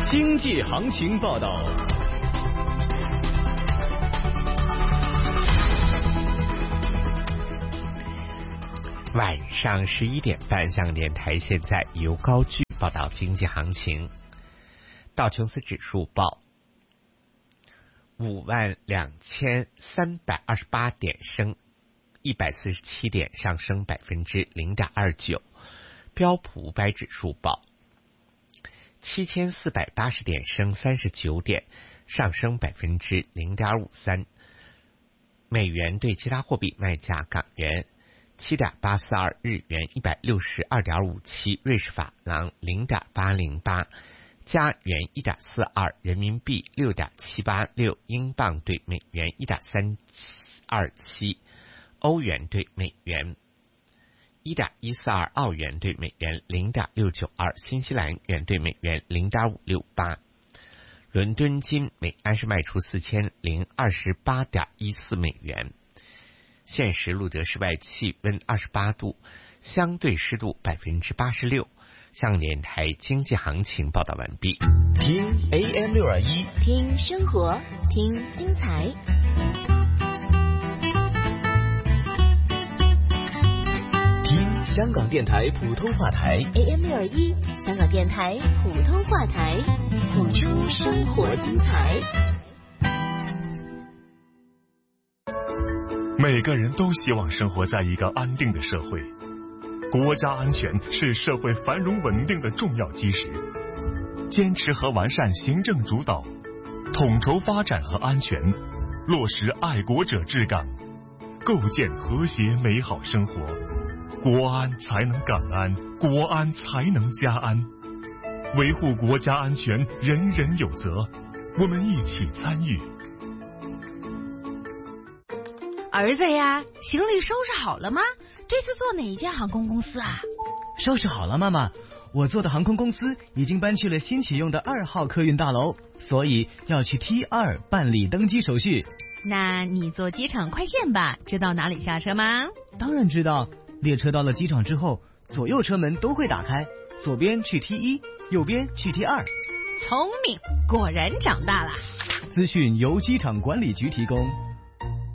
经济行情报道。 晚上11点半，香港电台现在由高居报道经济行情。道琼斯指数报52328点，升147点，上升0.29%。标普500指数报7480点，升39点，上升0.53%。美元对其他货币卖价：港元7.842，日元162.57，瑞士法郎0.808，加元1.42，人民币6.786，英镑对美元1.327，欧元对美元1.142，澳元对美元0.692，新西兰元对美元0.568。伦敦金每安士卖出4028.14美元。现时录得室外气温28度，相对湿度86%。香港电台经济行情报道完毕。 听 AM621， 听生活，听精彩。 听香港电台普通话台 AM621，香港电台普通话台，谱出生活精彩。 每个人都希望生活在一个安定的社会，国家安全是社会繁荣稳定的重要基石。坚持和完善行政主导，统筹发展和安全，落实爱国者治港，构建和谐美好生活，国安才能港安，国安才能家安。维护国家安全，人人有责，我们一起参与。 儿子呀，行李收拾好了吗？这次坐哪一家航空公司啊？ 收拾好了，妈妈。我坐的航空公司已经搬去了新启用的2号客运大楼，所以要去 T2 办理登机手续。 那你坐机场快线吧，知道哪里下车吗？ 当然知道，列车到了机场之后，左右车门都会打开，左边去 T1，右边去 T2。 聪明，果然长大了。 资讯由机场管理局提供。